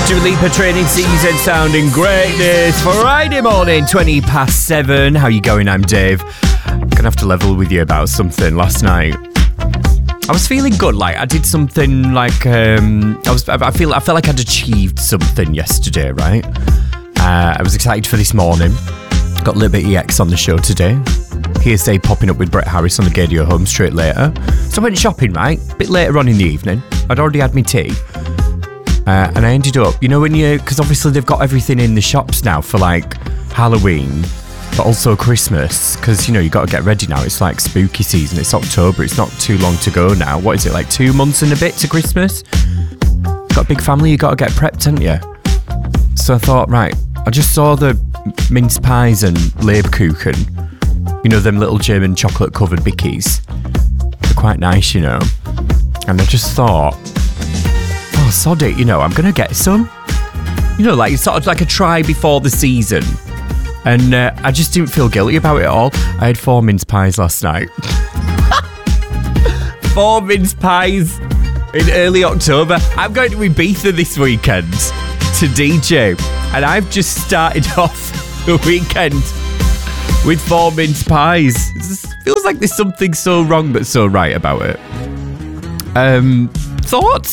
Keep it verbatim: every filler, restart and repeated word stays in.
Dua Lipa training season sounding great this Friday morning, twenty past seven. How you going? I'm Dave. I'm gonna have to level with you about something last night. I was feeling good, like I did something like um, I was. I feel. I felt like I'd achieved something yesterday, right? Uh, I was excited for this morning. Got a little bit of E X on the show today. Hearsay popping up with Brett Harris on the Gadio home straight later. So I went shopping, right? A bit later on in the evening. I'd already had my tea. Uh, and I ended up, you know, when you, because obviously they've got everything in the shops now for like Halloween, but also Christmas, because, you know, you got to get ready now. It's like spooky season. It's October. It's not too long to go now. What is it, like two months and a bit to Christmas? Got a big family, you got to get prepped, haven't you? So I thought, right, I just saw the mince pies and Lebkuchen, you know, them little German chocolate covered bickies. They're quite nice, you know. And I just thought, oh, sod it, you know, I'm going to get some. You know, like sort of like a try before the season. And uh, I just didn't feel guilty about it at all. I had four mince pies last night. Four mince pies in early October. I'm going to Ibiza this weekend to D J. And I've just started off the weekend with four mince pies. It just feels like there's something so wrong but so right about it. Um, thoughts?